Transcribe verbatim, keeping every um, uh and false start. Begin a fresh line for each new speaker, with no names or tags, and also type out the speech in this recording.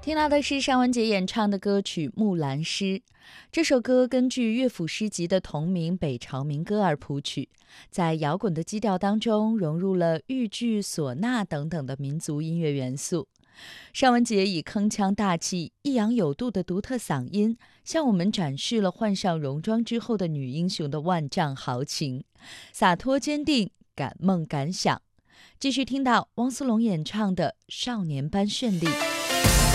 听到的是尚雯婕演唱的歌曲《木兰诗》。这首歌根据乐府诗集的同名北朝民歌而谱曲，在摇滚的基调当中融入了豫剧、唢呐等等的民族音乐元素。尚雯婕以铿锵大气、抑扬有度的独特嗓音，向我们展示了换上戎装之后的女英雄的万丈豪情，洒脱坚定，敢梦敢想。继续听到汪苏泷演唱的《少年般绚丽》。